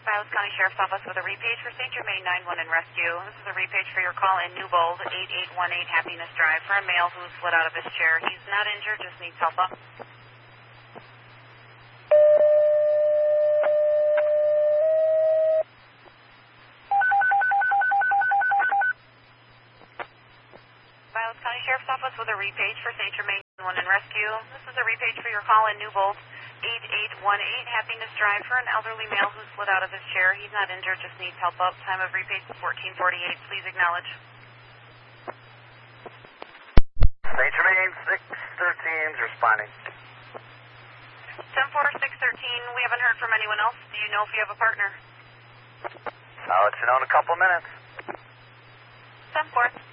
Silas County Sheriff's Office with a repage for St. Germain 911 and rescue. This is a repage for your call in Newbold, 8818 Happiness Drive, for a male who slid out of his chair. He's not injured, just needs help up. Silas County Sheriff's Office with a repage for St. Germain 911 and rescue. This is a repage for your call in Newbold, 8818 Happiness Drive, for an elderly male who slid out of his chair. He's not injured, just needs help up. Time of repage is 14:48. Please acknowledge. St. Germain 613 is responding. 10-4-613, we haven't heard from anyone else. Do you know if you have a partner? I'll let you know in a couple of minutes. 10-4.